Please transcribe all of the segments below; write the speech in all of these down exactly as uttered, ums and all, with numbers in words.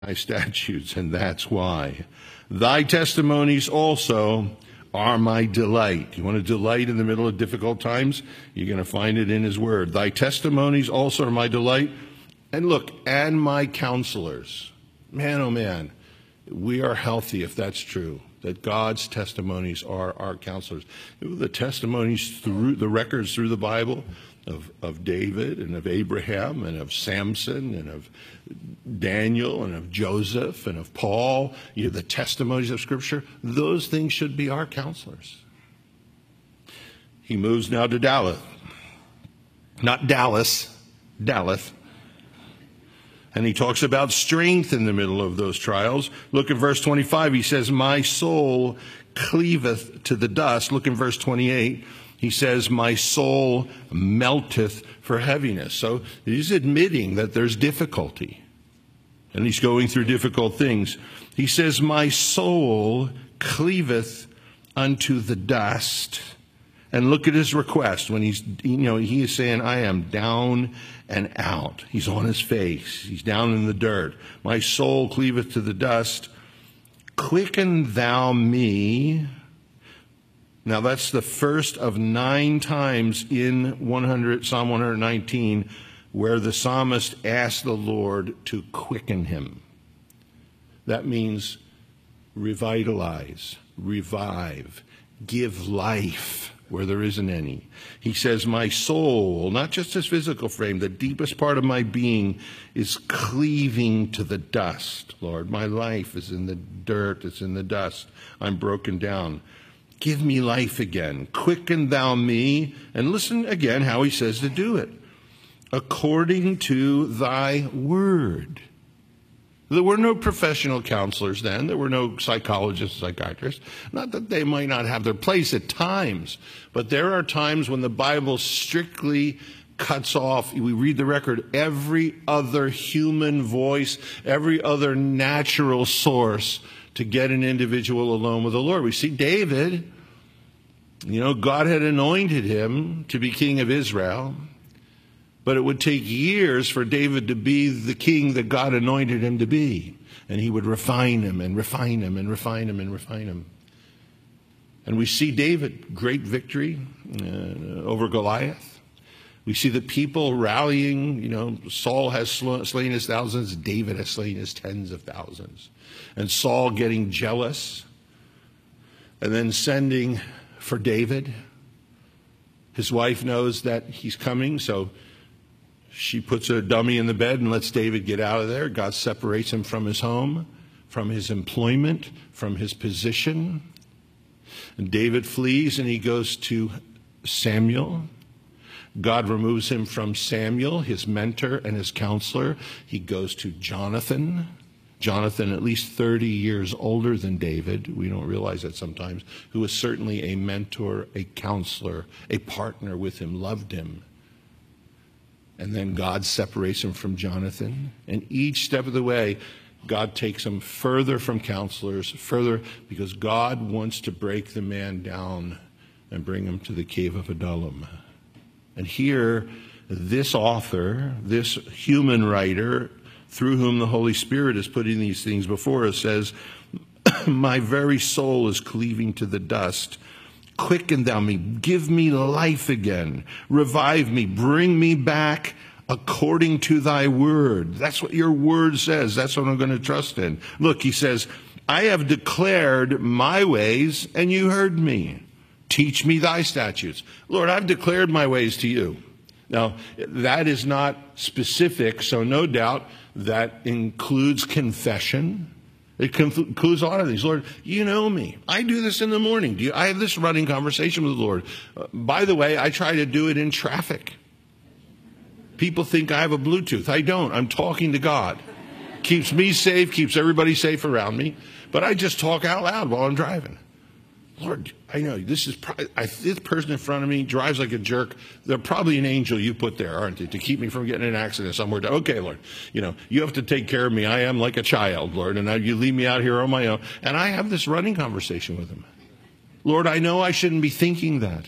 thy statutes, and that's why. Thy testimonies also are my delight. You want to delight in the middle of difficult times? You're going to find it in his word. Thy testimonies also are my delight. And look, and my counselors. Man, oh man, we are healthy if that's true, that God's testimonies are our counselors. The testimonies through the records through the Bible of, of David and of Abraham and of Samson and of Daniel and of Joseph and of Paul, you know, the testimonies of Scripture, those things should be our counselors. He moves now to Daleth. Not Dallas, Daleth. And he talks about strength in the middle of those trials. Look at verse twenty-five. He says, my soul cleaveth to the dust. Look in verse twenty-eight. He says, my soul melteth for heaviness. So he's admitting that there's difficulty. And he's going through difficult things. He says, my soul cleaveth unto the dust. And look at his request when he's, you know, he is saying, I am down and out. He's on his face. He's down in the dirt. My soul cleaveth to the dust. Quicken thou me. Now that's the first of nine times in one hundred, Psalm one nineteen where the psalmist asked the Lord to quicken him. That means revitalize, revive, give life where there isn't any. He says, my soul, not just his physical frame, the deepest part of my being is cleaving to the dust, Lord. My life is in the dirt, it's in the dust. I'm broken down. Give me life again. Quicken thou me. And listen again how he says to do it. According to thy word. There were no professional counselors then. There were no psychologists, psychiatrists. Not that they might not have their place at times, but there are times when the Bible strictly cuts off, we read the record, every other human voice, every other natural source to get an individual alone with the Lord. We see David, you know, God had anointed him to be king of Israel. But it would take years for David to be the king that God anointed him to be. And he would refine him and refine him and refine him and refine him. And we see David, great victory uh, over Goliath. We see the people rallying. You know, Saul has slain his thousands. David has slain his tens of thousands. And Saul getting jealous and then sending for David. His wife knows that he's coming, so she puts a dummy in the bed and lets David get out of there. God separates him from his home, from his employment, from his position. And David flees and he goes to Samuel. God removes him from Samuel, his mentor and his counselor. He goes to Jonathan. Jonathan, at least thirty years older than David, we don't realize that sometimes, who was certainly a mentor, a counselor, a partner with him, loved him. And then God separates him from Jonathan. And each step of the way, God takes him further from counselors, further, because God wants to break the man down and bring him to the cave of Adullam. And here, this author, this human writer, through whom the Holy Spirit is putting these things before us, says, my very soul is cleaving to the dust. Quicken thou me, give me life again, revive me, bring me back according to thy word. That's what your word says. That's what I'm going to trust in. Look, he says, I have declared my ways and you heard me. Teach me thy statutes. Lord, I've declared my ways to you. Now, that is not specific, so no doubt that includes confession. It includes a lot of things. Lord, you know me. I do this in the morning. Do you, I have this running conversation with the Lord. Uh, by the way, I try to do it in traffic. People think I have a Bluetooth. I don't. I'm talking to God. Keeps me safe, keeps everybody safe around me. But I just talk out loud while I'm driving. Lord, I know this is probably, I, this person in front of me drives like a jerk. They're probably an angel you put there, aren't they, to keep me from getting in an accident somewhere. Okay, Lord, you know, you have to take care of me. I am like a child, Lord, and now you leave me out here on my own. And I have this running conversation with him. Lord, I know I shouldn't be thinking that.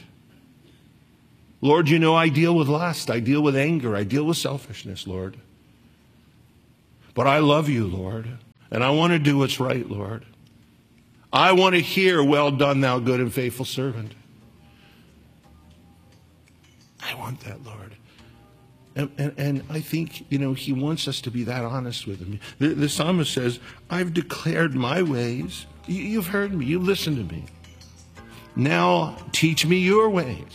Lord, you know I deal with lust. I deal with anger. I deal with selfishness, Lord. But I love you, Lord, and I want to do what's right, Lord. I want to hear, well done, thou good and faithful servant. I want that, Lord. And, and, and I think, you know, he wants us to be that honest with him. The, the psalmist says, I've declared my ways. You, you've heard me. You listened to me. Now teach me your ways.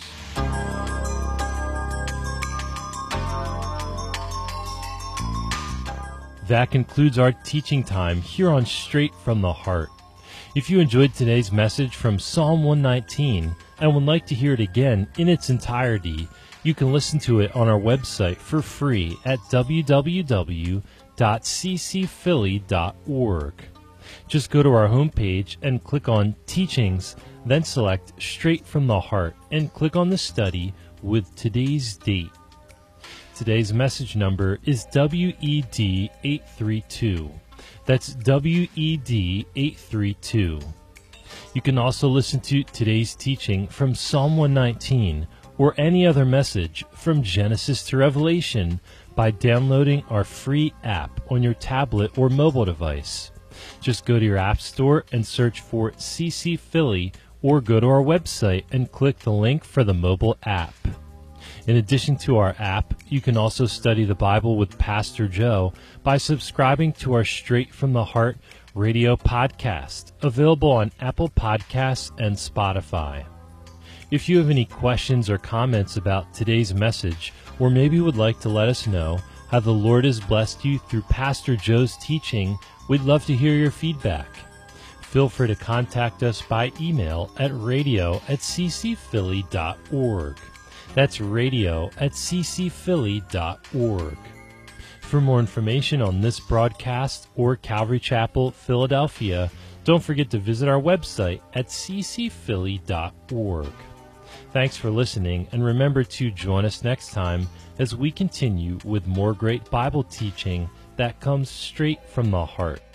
That concludes our teaching time here on Straight from the Heart. If you enjoyed today's message from Psalm one nineteen and would like to hear it again in its entirety, you can listen to it on our website for free at w w w dot c c philly dot org. Just go to our homepage and click on Teachings, then select Straight from the Heart and click on the study with today's date. Today's message number is W E D eight three two. That's W E D eight three two. You can also listen to today's teaching from Psalm one nineteen or any other message from Genesis to Revelation by downloading our free app on your tablet or mobile device. Just go to your app store and search for C C Philly or go to our website and click the link for the mobile app. In addition to our app, you can also study the Bible with Pastor Joe by subscribing to our Straight from the Heart radio podcast, available on Apple Podcasts and Spotify. If you have any questions or comments about today's message, or maybe would like to let us know how the Lord has blessed you through Pastor Joe's teaching, we'd love to hear your feedback. Feel free to contact us by email at radio at c c philly dot org. That's radio at c c philly dot org. For more information on this broadcast or Calvary Chapel, Philadelphia, don't forget to visit our website at c c philly dot org. Thanks for listening, and remember to join us next time as we continue with more great Bible teaching that comes straight from the heart.